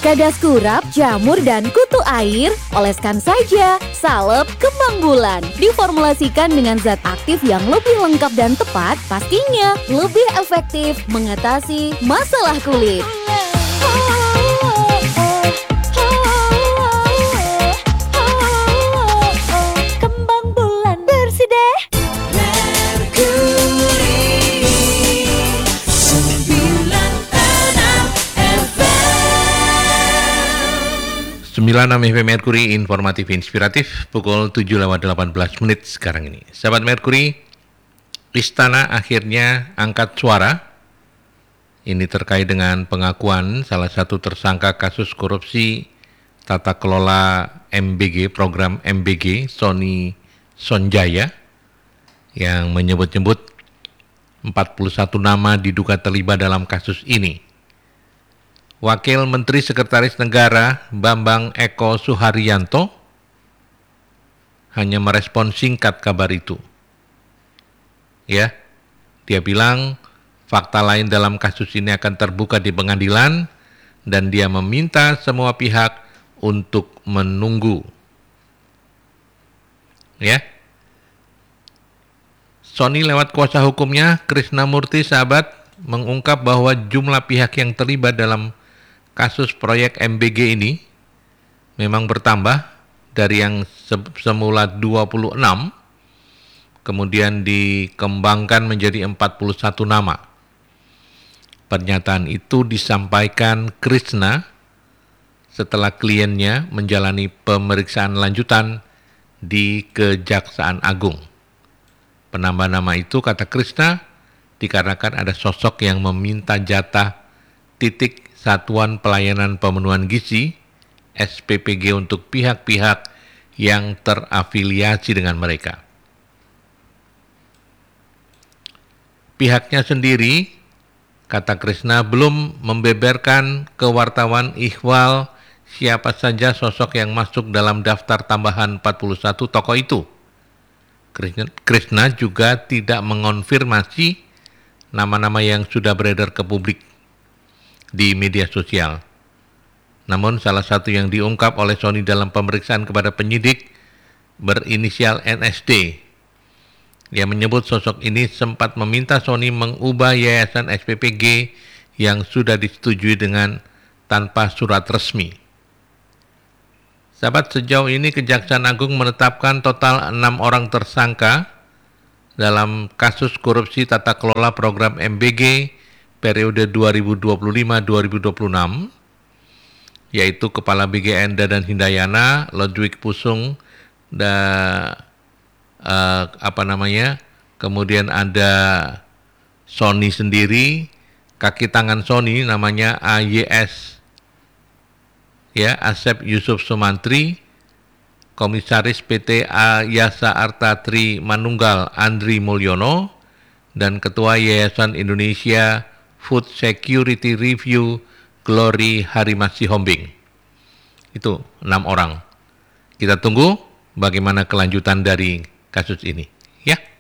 Cadas kurap, jamur, dan kutu air, oleskan saja salep kembang bulan. Diformulasikan dengan zat aktif yang lebih lengkap dan tepat, pastinya lebih efektif mengatasi masalah kulit. Kembang bulan bersih deh. Mercury 96 FM Mercury, informatif inspiratif, pukul 7:18 sekarang ini. Sahabat Mercury, Istana akhirnya angkat suara. Ini terkait dengan pengakuan salah satu tersangka kasus korupsi tata kelola MBG, program MBG, Sony Sonjaya, yang menyebut-nyebut 41 nama diduga terlibat dalam kasus ini. Wakil Menteri Sekretaris Negara Bambang Eko Suharyanto hanya merespon singkat kabar itu. Ya, dia bilang fakta lain dalam kasus ini akan terbuka di pengadilan dan dia meminta semua pihak untuk menunggu. Ya. Sony lewat kuasa hukumnya Krisnamurti, sahabat, mengungkap bahwa jumlah pihak yang terlibat dalam kasus proyek MBG ini memang bertambah dari yang semula 26, kemudian dikembangkan menjadi 41 nama. Pernyataan itu disampaikan Krishna setelah kliennya menjalani pemeriksaan lanjutan di Kejaksaan Agung. Penambahan nama itu, kata Krishna, dikarenakan ada sosok yang meminta jatah titik Satuan Pelayanan Pemenuhan Gizi SPPG untuk pihak-pihak yang terafiliasi dengan mereka. Pihaknya sendiri, kata Krishna, belum membeberkan ke wartawan ihwal siapa saja sosok yang masuk dalam daftar tambahan 41 tokoh itu. Krishna juga tidak mengonfirmasi nama-nama yang sudah beredar ke publik di media sosial. Namun salah satu yang diungkap oleh Sony dalam pemeriksaan kepada penyidik berinisial NSD. Dia menyebut sosok ini sempat meminta Sony mengubah yayasan SPPG yang sudah disetujui dengan tanpa surat resmi. Sahabat, sejauh ini Kejaksaan Agung menetapkan total 6 orang tersangka dalam kasus korupsi tata kelola program MBG periode 2025-2026, yaitu Kepala BGN Dadan Hindayana, Ludwig Pusung, kemudian ada Sony sendiri, kaki tangan Sony namanya AYS, ya, Asep Yusuf Sumantri, Komisaris PT Yasa Arta Tri Manunggal Andri Mulyono, dan Ketua Yayasan Indonesia Food Security Review Glory Harimasi Hombing. Itu 6 orang. Kita tunggu bagaimana kelanjutan dari kasus ini, ya.